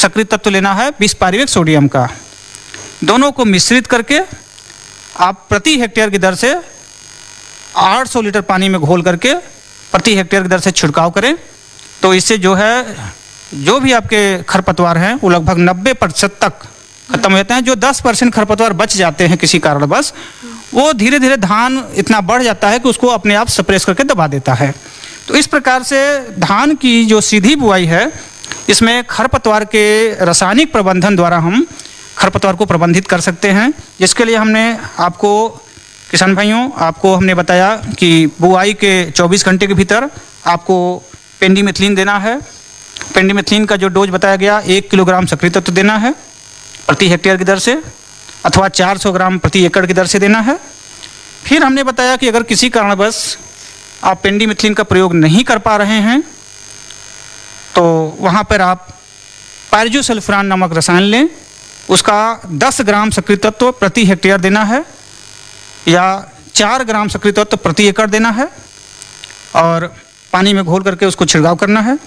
सक्रिय तत्व लेना है 20 पाइरुवेट सोडियम का। दोनों को मिश्रित करके आप प्रति हेक्टेयर की दर से 800 लीटर पानी में घोल करके प्रति हेक्टेयर की दर से छिड़काव करें। तो इससे जो है जो भी आपके खरपतवार हैं वो लगभग 90% तक खत्म हो जाते हैं। जो 10% खरपतवार बच जाते हैं किसी कारणवश, वो धीरे धीरे धान इतना बढ़ जाता है कि उसको अपने आप स्प्रेस करके दबा देता है। तो इस प्रकार से धान की जो सीधी बुआई है, इसमें खरपतवार के रासायनिक प्रबंधन द्वारा हम खरपतवार को प्रबंधित कर सकते हैं। जिसके लिए हमने आपको किसान भाइयों आपको हमने बताया कि बुआई के 24 घंटे के भीतर आपको पेंडिमेथिलीन देना है। पेंडिमेथिलीन का जो डोज बताया गया 1 किलोग्राम सक्रिय तत्व देना है प्रति हेक्टेयर की दर से, अथवा 400 ग्राम प्रति एकड़ की दर से देना है। फिर हमने बताया कि अगर किसी कारणवश आप पेंडिमेथिलीन का प्रयोग नहीं कर पा रहे हैं तो वहाँ पर आप पायरजोसल्फरान नामक रसायन लें, उसका 10 ग्राम सक्रिय तत्व प्रति हेक्टेयर देना है या 4 ग्राम सक्रिय तत्व प्रति एकड़ देना है और पानी में घोल करके उसको छिड़काव करना है।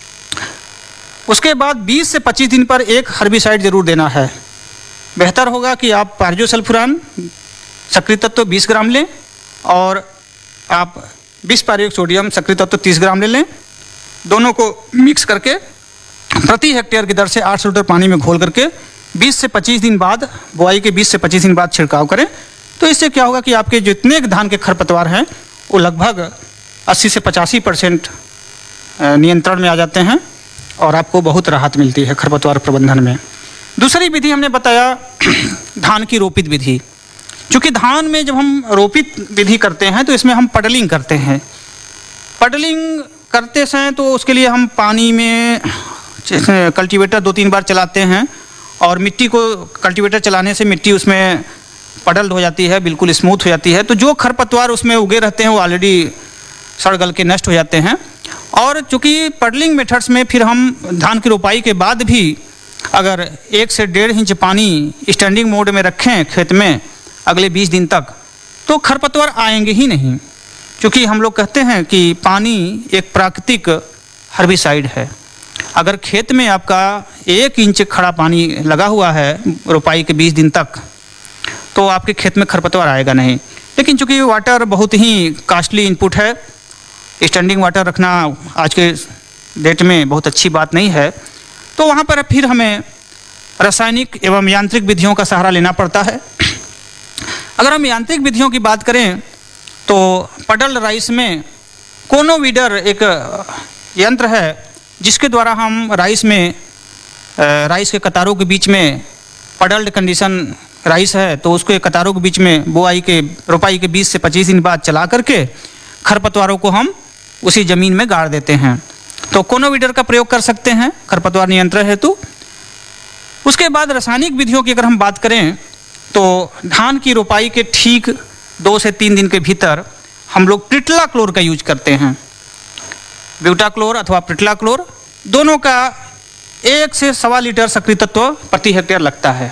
उसके बाद 20 से 25 दिन पर एक हर्बिसाइड जरूर देना है। बेहतर होगा कि आप पायरजोसल्फरान सक्रिय तत्व 20 ग्राम लें और आप 20 पाइरुवेट सोडियम सक्रिय तत्व 30 ग्राम ले लें। दोनों को मिक्स करके प्रति हेक्टेयर की दर से 800 लीटर पानी में घोल करके 20 से 25 दिन बाद, बुआई के 20 से 25 दिन बाद छिड़काव करें। तो इससे क्या होगा कि आपके जितने धान के खरपतवार हैं वो लगभग 80 से 85% नियंत्रण में आ जाते हैं और आपको बहुत राहत मिलती है खरपतवार प्रबंधन में। दूसरी विधि हमने बताया धान की रोपित विधि। चूँकि धान में जब हम रोपित विधि करते हैं तो इसमें हम पडलिंग करते हैं। पडलिंग करते समय तो उसके लिए हम पानी में कल्टीवेटर 2-3 बार चलाते हैं और मिट्टी को कल्टीवेटर चलाने से मिट्टी उसमें पडल्ड हो जाती है, बिल्कुल स्मूथ हो जाती है। तो जो खरपतवार उसमें उगे रहते हैं वो ऑलरेडी सड़ गल के नष्ट हो जाते हैं। और चूँकि पडलिंग मेथड्स में फिर हम धान की रोपाई के बाद भी अगर 1 से 1.5 इंच पानी स्टैंडिंग मोड में रखें खेत में अगले 20 दिन तक, तो खरपतवार आएंगे ही नहीं। क्योंकि हम लोग कहते हैं कि पानी एक प्राकृतिक हर्बिसाइड है। अगर खेत में आपका 1 इंच खड़ा पानी लगा हुआ है रोपाई के 20 दिन तक, तो आपके खेत में खरपतवार आएगा नहीं। लेकिन चूँकि वाटर बहुत ही कॉस्टली इनपुट है, स्टैंडिंग वाटर रखना आज के डेट में बहुत अच्छी बात नहीं है, तो वहाँ पर फिर हमें रासायनिक एवं यांत्रिक विधियों का सहारा लेना पड़ता है। अगर हम यांत्रिक विधियों की बात करें तो पडल राइस में कोनोवीडर एक यंत्र है जिसके द्वारा हम राइस के कतारों के बीच में पडल्ड कंडीशन राइस है तो उसको कतारों के बीच में रोपाई के 20 से 25 दिन बाद चला करके खरपतवारों को हम उसी ज़मीन में गाड़ देते हैं। तो कोनोवीडर का प्रयोग कर सकते हैं खरपतवार नियंत्रण हेतु। उसके बाद रासायनिक विधियों की अगर हम बात करें तो धान की रोपाई के ठीक 2 से 3 दिन के भीतर हम लोग प्रिटलाक्लोर का यूज करते हैं। ब्यूटाक्लोर अथवा प्रिटलाक्लोर दोनों का 1 से 1.25 लीटर सक्रिय तत्व प्रति हेक्टेयर लगता है।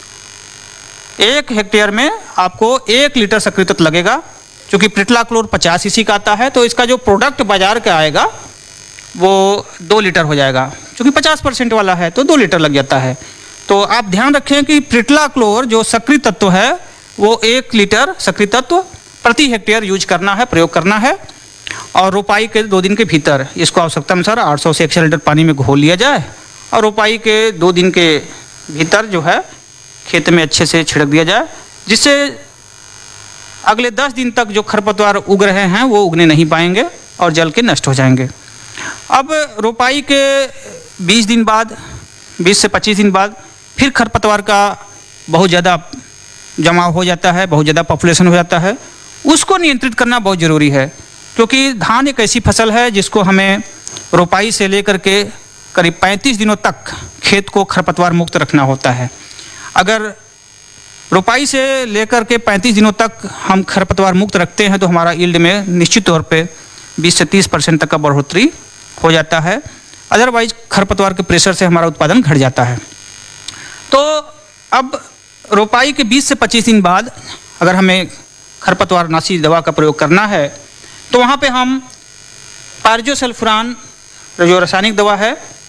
1 हेक्टेयर में आपको 1 लीटर सक्रिय तत्व लगेगा। क्योंकि प्रिटलाक्लोर 50 cc का आता है तो इसका जो प्रोडक्ट बाजार का आएगा वो 2 लीटर हो जाएगा। क्योंकि 50% वाला है तो 2 लीटर लग जाता है। तो आप ध्यान रखें कि प्रिटलाक्लोर जो सक्रिय तत्व है वो 1 लीटर सक्रिय तत्व प्रति हेक्टेयर यूज करना है, प्रयोग करना है। और रोपाई के 2 दिन के भीतर इसको आवश्यकता अनुसार 800 से 100 लीटर पानी में घोल लिया जाए और रोपाई के 2 दिन के भीतर जो है खेत में अच्छे से छिड़क दिया जाए, जिससे अगले 10 दिन तक जो खरपतवार उग रहे हैं वो उगने नहीं पाएंगे और जल के नष्ट हो जाएंगे। अब रोपाई के 20 दिन बाद, 20 से 25 दिन बाद फिर खरपतवार का बहुत ज़्यादा जमाव हो जाता है, बहुत ज़्यादा पॉपुलेशन हो जाता है। उसको नियंत्रित करना बहुत ज़रूरी है क्योंकि धान एक ऐसी फसल है जिसको हमें रोपाई से लेकर के करीब 35 दिनों तक खेत को खरपतवार मुक्त रखना होता है। अगर रोपाई से लेकर के 35 दिनों तक हम खरपतवार मुक्त रखते हैं तो हमारा यील्ड में निश्चित तौर पे 20 से 30% तक का बढ़ोतरी हो जाता है। अदरवाइज खरपतवार के प्रेशर से हमारा उत्पादन घट जाता है। तो अब रोपाई के 20 से 25 दिन बाद अगर हमें खरपतवार नाशी दवा का प्रयोग करना है तो वहाँ पे हम पायरजोसल्फरान जो रासायनिक दवा है